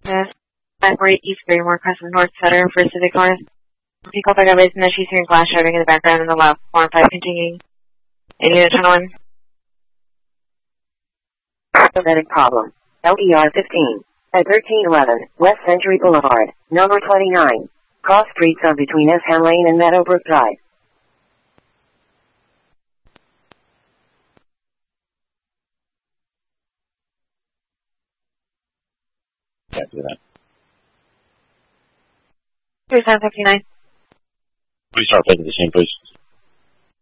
Yes. 548 East Greenmore, Crescent North, Sutter, for Civic North. Vehicle back up and she's hearing glass shouting in the background in the left. 4 and 5 continuing. And unit tunnel in. Pathetic problem. LER 15. At 1311 West Century Boulevard, number 29. Cross streets are between Eshan Lane and Meadowbrook Drive. Can't do that. 3759. Please start taking the scene, please.